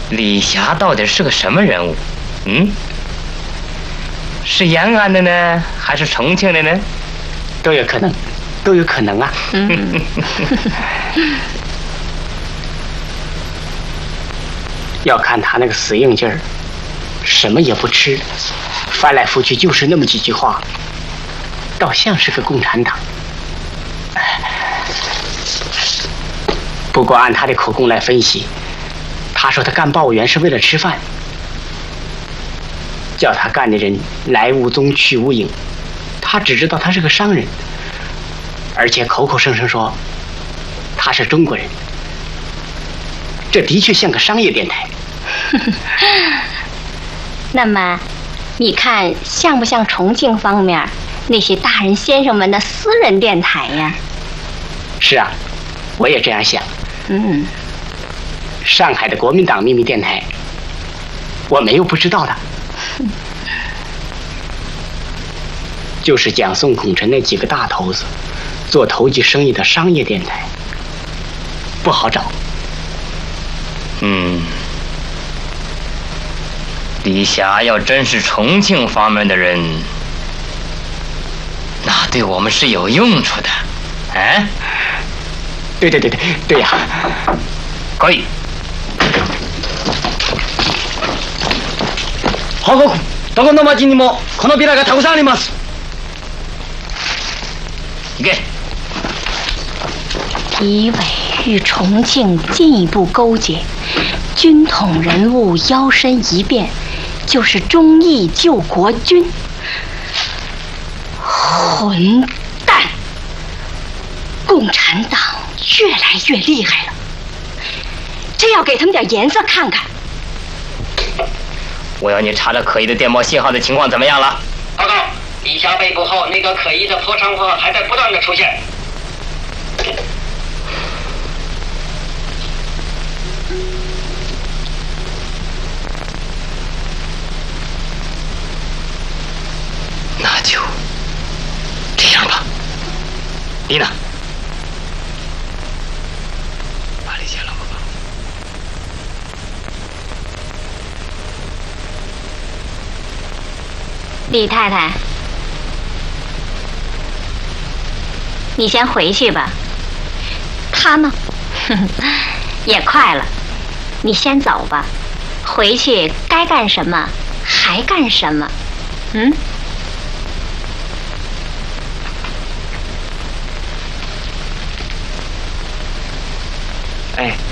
李霞到底是个什么人物？是延安的呢，还是重庆的呢？ 都有可能，都有可能啊。要看他那个死硬劲儿，什么也不吃，翻来覆去就是那么几句话，倒像是个共产党。不过按他的口供来分析，他说他干报务员是为了吃饭，叫他干的人来无踪去无影，他只知道他是个商人，而且口口声声说他是中国人，这的确像个商业电台。 那么你看像不像重庆方面那些大人先生们的私人电台呀？ 是啊，我也这样想。上海的国民党秘密电台我没有不知道的。就是蒋宋孔陈那几个大头子做投机生意的商业电台，不好找。 李霞要真是重庆方面的人，那对我们是有用处的。 对呀。 可以。 報告、どこの町にもこのビラがたくさんあります。 行け。 敌伪与重庆进一步勾结，军统人物摇身一变，就是忠义救国军。混蛋！共产党越来越厉害了，真要给他们点颜色看看。 我要你查找可疑的电报信号的情况怎么样了？ 报告，李霞被捕后，那个可疑的破窗户还在不断的出现。 那就这样吧。丽娜，把李霞捞吧。 李太太，你先回去吧。他呢，也快了，你先走吧。回去该干什么还干什么。 哎。